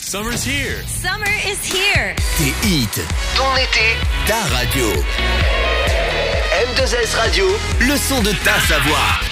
Summer's here. Summer is here. Tes hits, ton été, ta radio. M2S Radio, le son de ta Savoie.